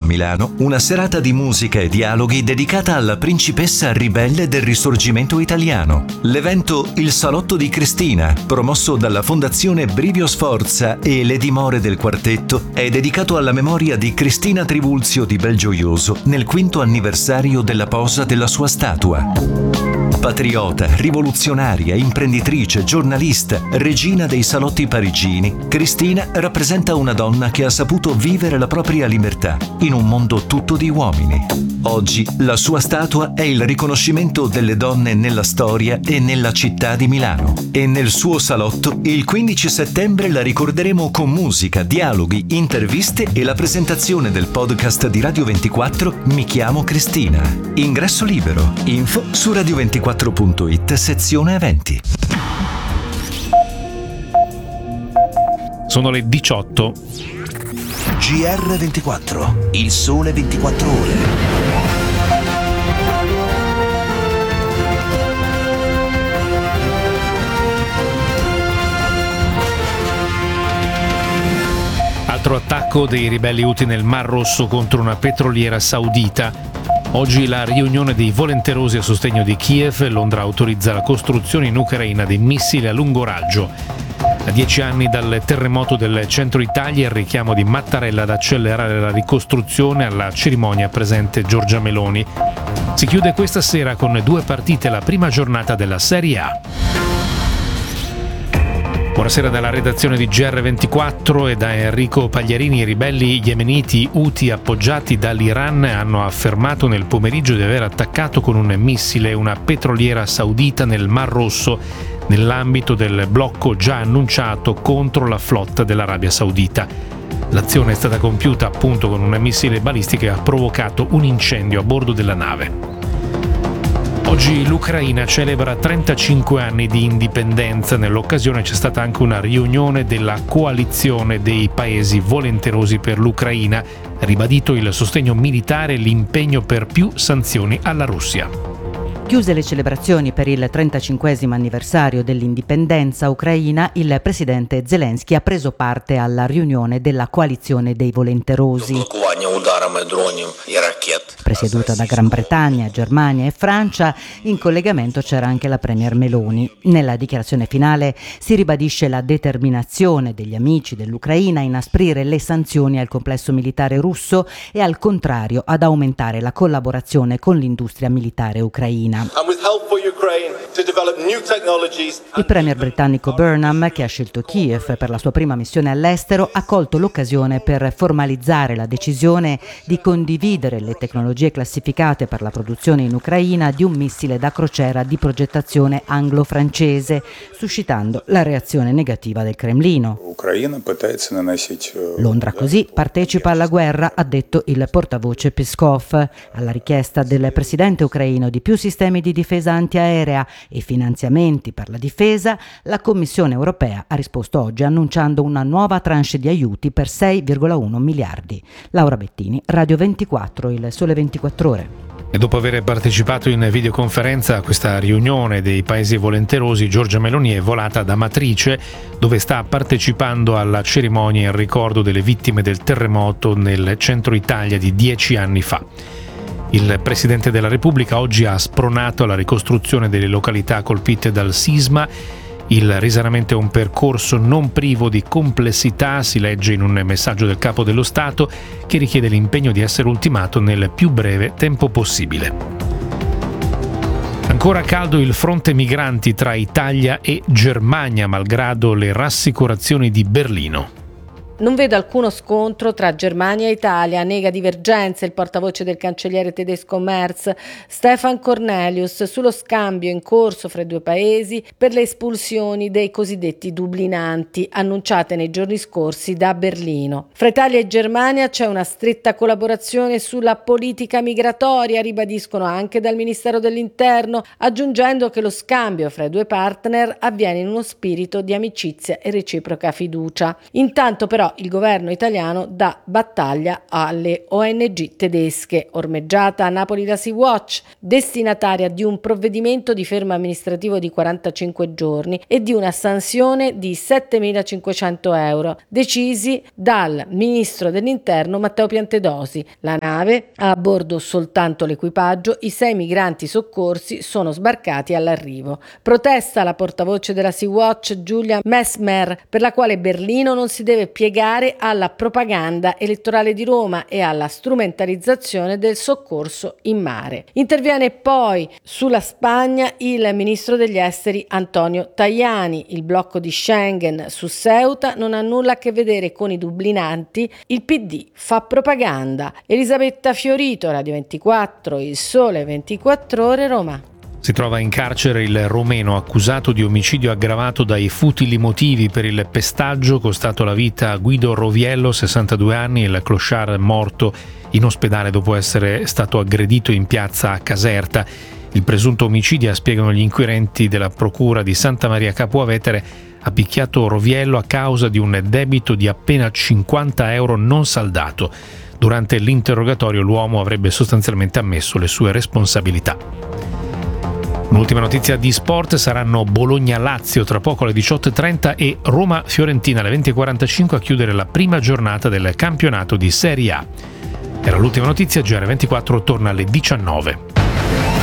Milano una serata di musica e dialoghi dedicata alla principessa ribelle del Risorgimento italiano. L'evento Il Salotto di Cristina, promosso dalla Fondazione Brivio Sforza e le dimore del quartetto, è dedicato alla memoria di Cristina Trivulzio di Belgioioso nel 5° anniversario della posa della sua statua. Patriota, rivoluzionaria, imprenditrice, giornalista, regina dei salotti parigini, Cristina rappresenta una donna che ha saputo vivere la propria libertà in un mondo tutto di uomini. Oggi la sua statua è il riconoscimento delle donne nella storia e nella città di Milano. E nel suo salotto, il 15 settembre la ricorderemo con musica, dialoghi, interviste e la presentazione del podcast di Radio 24 Mi chiamo Cristina. Ingresso libero. Info su radio24.it sezione eventi. Sono le 18. GR24, il sole 24 ore. Altro attacco dei ribelli Houthi nel Mar Rosso contro una petroliera saudita. Oggi la riunione dei volenterosi a sostegno di Kiev. Londra autorizza la costruzione in Ucraina di missili a lungo raggio. A 10 anni dal terremoto del centro Italia, il richiamo di Mattarella ad accelerare la ricostruzione. Alla cerimonia presente Giorgia Meloni. Si chiude questa sera con 2 partite la prima giornata della Serie A. Buonasera dalla redazione di GR24 e da Enrico Pagliarini. I ribelli yemeniti Houthi appoggiati dall'Iran hanno affermato nel pomeriggio di aver attaccato con un missile una petroliera saudita nel Mar Rosso nell'ambito del blocco già annunciato contro la flotta dell'Arabia Saudita. L'azione è stata compiuta appunto con un missile balistico che ha provocato un incendio a bordo della nave. Oggi l'Ucraina celebra 35 anni di indipendenza. Nell'occasione c'è stata anche una riunione della coalizione dei paesi volenterosi per l'Ucraina, ribadito il sostegno militare e l'impegno per più sanzioni alla Russia. Chiuse le celebrazioni per il 35° anniversario dell'indipendenza ucraina, il presidente Zelensky ha preso parte alla riunione della coalizione dei volenterosi. Presieduta da Gran Bretagna, Germania e Francia, in collegamento c'era anche la premier Meloni. Nella dichiarazione finale si ribadisce la determinazione degli amici dell'Ucraina a inasprire le sanzioni al complesso militare russo e al contrario ad aumentare la collaborazione con l'industria militare ucraina. Il premier britannico Burnham, che ha scelto Kiev per la sua prima missione all'estero, ha colto l'occasione per formalizzare la decisione di condividere le tecnologie classificate per la produzione in Ucraina di un missile da crociera di progettazione anglo-francese, suscitando la reazione negativa del Cremlino. Londra così partecipa alla guerra, ha detto il portavoce Peskov. Alla richiesta del presidente ucraino di più sistemi di difesa antiaerea e finanziamenti per la difesa, la Commissione europea ha risposto oggi annunciando una nuova tranche di aiuti per 6,1 miliardi. Laura Bettini, Radio 24, il Sole 24 Ore. E dopo aver partecipato in videoconferenza a questa riunione dei paesi volenterosi, Giorgia Meloni è volata ad Amatrice, dove sta partecipando alla cerimonia in ricordo delle vittime del terremoto nel centro Italia di 10 anni fa. Il Presidente della Repubblica oggi ha spronato la ricostruzione delle località colpite dal sisma. Il risanamento è un percorso non privo di complessità, si legge in un messaggio del Capo dello Stato, che richiede l'impegno di essere ultimato nel più breve tempo possibile. Ancora caldo il fronte migranti tra Italia e Germania, malgrado le rassicurazioni di Berlino. Non vedo alcuno scontro tra Germania e Italia, nega divergenze il portavoce del cancelliere tedesco Merz, Stefan Cornelius, sullo scambio in corso fra i due paesi per le espulsioni dei cosiddetti dublinanti, annunciate nei giorni scorsi da Berlino. Fra Italia e Germania c'è una stretta collaborazione sulla politica migratoria, ribadiscono anche dal Ministero dell'Interno, aggiungendo che lo scambio fra i due partner avviene in uno spirito di amicizia e reciproca fiducia. Intanto però però il governo italiano dà battaglia alle ONG tedesche. Ormeggiata a Napoli la Sea-Watch, destinataria di un provvedimento di fermo amministrativo di 45 giorni e di una sanzione di 7.500 euro, decisi dal ministro dell'Interno Matteo Piantedosi. La nave ha a bordo soltanto l'equipaggio, i 6 migranti soccorsi sono sbarcati all'arrivo. Protesta la portavoce della Sea-Watch Julia Messmer, per la quale Berlino non si deve piegare alla propaganda elettorale di Roma e alla strumentalizzazione del soccorso in mare. Interviene poi sulla Spagna il ministro degli esteri Antonio Tajani. Il blocco di Schengen su Ceuta non ha nulla a che vedere con i dublinanti, il PD fa propaganda. Elisabetta Fiorito, Radio 24, Il Sole 24 Ore, Roma. Si trova in carcere il romeno accusato di omicidio aggravato dai futili motivi per il pestaggio costato la vita a Guido Roviello, 62 anni, il clochard morto in ospedale dopo essere stato aggredito in piazza a Caserta. Il presunto omicidio, spiegano gli inquirenti della procura di Santa Maria Capua Vetere, ha picchiato Roviello a causa di un debito di appena 50 euro non saldato. Durante l'interrogatorio l'uomo avrebbe sostanzialmente ammesso le sue responsabilità. Un'ultima notizia di sport: saranno Bologna-Lazio tra poco alle 18.30 e Roma-Fiorentina alle 20.45 a chiudere la prima giornata del campionato di Serie A. Era l'ultima notizia, GR24 torna alle 19.